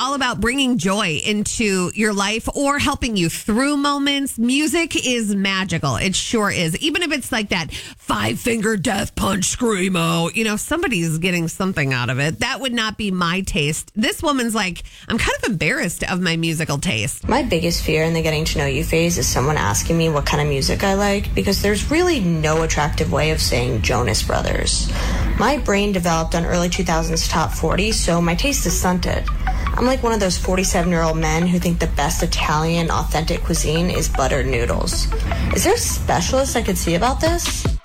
all about bringing joy into your life or helping you through moments. Music is magical. It sure is. Even if it's like that 5-finger death punch screamo, you know, somebody's getting something out of it. That would not be my taste. This woman's like, I'm kind of embarrassed of my musical taste. My biggest fear in the getting to know you phase is someone asking me what kind of music I like, because there's really no attractive way of saying Jonas Brothers. My brain developed on early 2000s top 40, so my taste is stunted. I'm like one of those 47-year-old men who think the best Italian authentic cuisine is buttered noodles. Is there a specialist I could see about this?